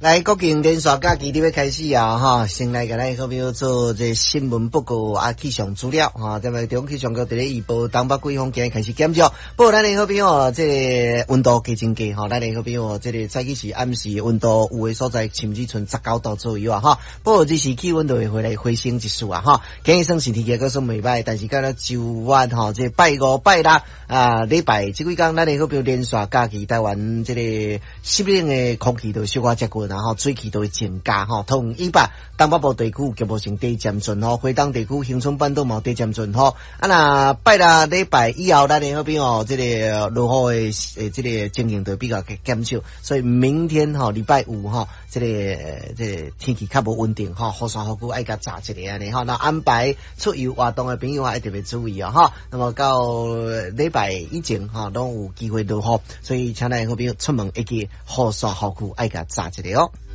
来，国庆连续假期你要开始啊，哈！先来给咱好朋友做这新闻报告啊，气象资料哈，在咪中气象局伫咧预报东北季风今日开始减少，不过咱的好朋友这个温度加增加哈，咱的好朋友这个早起时暗时温度有的所在甚至剩19度左右啊哈，不过这时气温就会回来回升一丝啊哈，今日算是天气个算袂歹，但是到了周末哈，这拜五拜六啊礼拜这几天咱的好朋友连续假期，台湾这个湿冷的空气就小可接近。然后水气都会增加吼，同以北东北部地区局部性低渐准吼，华东地区恒春半岛嘛低渐准吼。啊那拜六礼拜以后，咱的那边哦，这个落雨的这个情形就比较减少，所以明天吼礼拜五吼，这个天气较无稳定吼，雨伞雨具爱甲扎一个安尼吼。那安排出游活动的朋友啊，一定要注意哦哈。那么到礼拜以前哈，拢有机会落雨，所以请咱好朋友出门一记雨伞雨具爱甲扎一个哦。